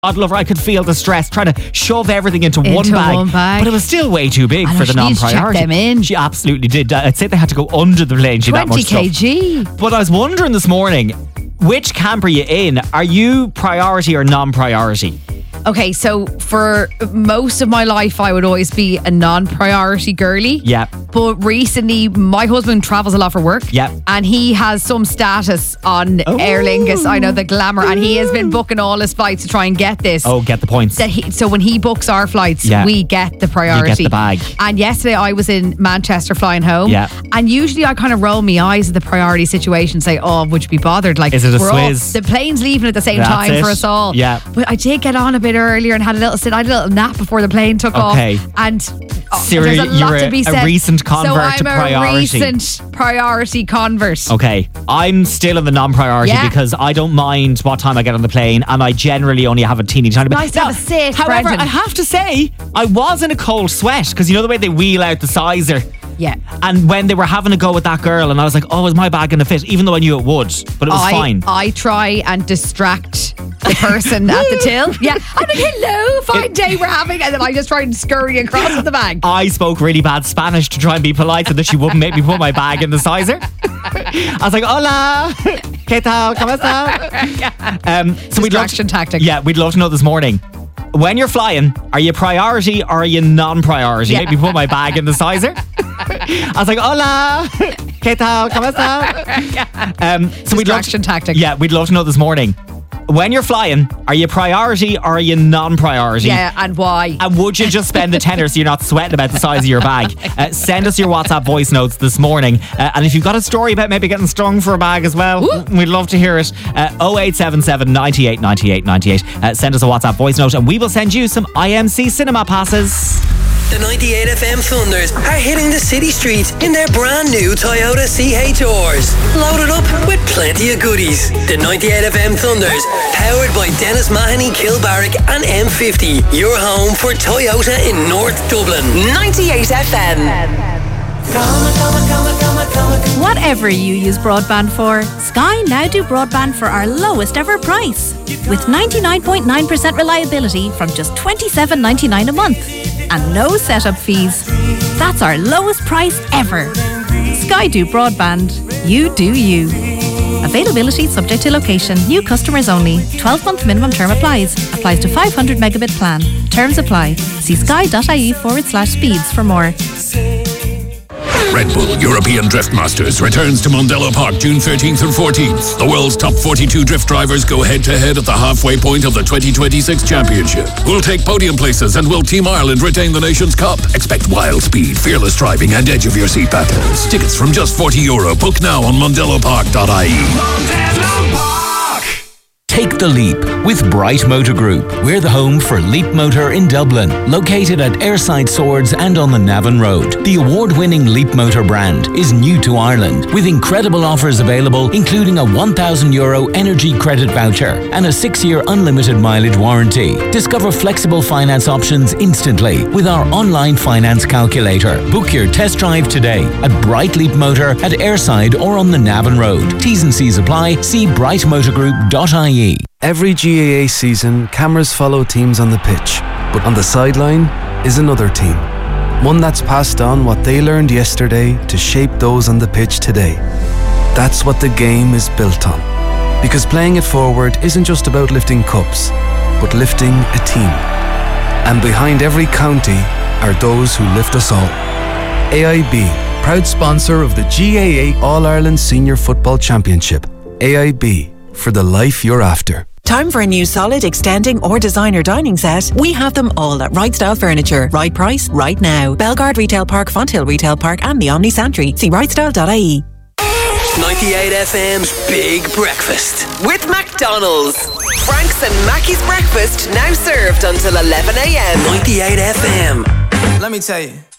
toddler. I could feel the stress trying to shove everything into one bag. But it was still way too big for the non-priority. Check them in. She absolutely did. I'd say they had to go under the plane. 20 kg. But I was wondering this morning, which camp are you in? Are you priority or non-priority? Okay, so for most of my life, I would always be a non-priority girly. Yeah. But recently, my husband travels a lot for work. Yeah. And he has some status on Aer Lingus. I know, the glamour. And he has been booking all his flights to try and get this. Oh, get the points. So when he books our flights, we get the priority. You get the bag. And yesterday, I was in Manchester flying home. Yeah. And usually, I kind of roll my eyes at the priority situation and say, oh, would you be bothered? Like, is it a Swizz? The plane's leaving at the same time for us all. Yeah. But I did get on a bit earlier and had a little nap before the plane took off. And Sarah, there's a lot to be said. A recent convert to priority. So I'm a recent priority convert. Okay. I'm still in the non-priority because I don't mind what time I get on the plane, and I generally only have a teeny tiny bit. Nice to have a sit, However, Brendan. I have to say, I was in a cold sweat because you know the way they wheel out the sizer? Yeah. And when they were having a go with that girl, and I was like, oh, is my bag going to fit? Even though I knew it would, but it was fine. I try and distract the person at the till. Yeah. I'm like, hello, fine day we're having. And then I just try and scurry across with the bag. I spoke really bad Spanish to try and be polite so that she wouldn't make me put my bag in the sizer. I was like, hola, ¿qué tal? ¿Cómo está? So distraction tactic. Yeah, we'd love to know this morning. When you're flying, are you priority or are you non-priority? Make me put my bag in the sizer. I was like, hola, ¿qué tal? ¿Cómo está? So distraction tactic. Yeah, we'd love to know this morning. When you're flying, are you priority or are you non-priority? Yeah, and why? And would you just spend the tenner so you're not sweating about the size of your bag? Send us your WhatsApp voice notes this morning. And if you've got a story about maybe getting stung for a bag as well, we'd love to hear it. 0877 98 98 98. Send us a WhatsApp voice note and we will send you some IMC cinema passes. The 98 FM Thunders are hitting the city streets in their brand new Toyota CHRs. Loaded up with plenty of goodies. The 98 FM Thunders, powered by Dennis Mahoney, Kilbarrack and M50. Your home for Toyota in North Dublin. 98 FM. Whatever you use broadband for, Sky now do broadband for our lowest ever price. With 99.9% reliability from just $27.99 a month. And no setup fees. That's our lowest price ever. Sky do broadband. You do you. Availability subject to location. New customers only. 12-month minimum term applies. Applies to 500 megabit plan. Terms apply. See sky.ie/speeds for more. Red Bull European Drift Masters returns to Mondello Park June 13th and 14th. The world's top 42 drift drivers go head-to-head at the halfway point of the 2026 Championship. Who'll take podium places and will Team Ireland retain the Nations Cup? Expect wild speed, fearless driving and edge of your seat battles. Tickets from just €40. Book now on mondellopark.ie. Mondello Park. Take the leap with Bright Motor Group. We're the home for Leap Motor in Dublin, located at Airside Swords and on the Navan Road. The award-winning Leap Motor brand is new to Ireland, with incredible offers available, including a €1,000 energy credit voucher and a 6-year unlimited mileage warranty. Discover flexible finance options instantly with our online finance calculator. Book your test drive today at Bright Leap Motor at Airside or on the Navan Road. T's and C's apply. See brightmotorgroup.ie. Every GAA season, cameras follow teams on the pitch, but on the sideline is another team. One that's passed on what they learned yesterday to shape those on the pitch today. That's what the game is built on. Because playing it forward isn't just about lifting cups, but lifting a team. And behind every county are those who lift us all. AIB, proud sponsor of the GAA All-Ireland Senior Football Championship. AIB, for the life you're after. Time for a new solid, extending or designer dining set? We have them all at Right Style Furniture. Right price, right now. Belgard Retail Park, Fonthill Retail Park and the Omni Santry. See rightstyle.ie. 98 FM's Big Breakfast with McDonald's. Frank's and Mackey's breakfast now served until 11 a.m. 98 FM. Let me tell you.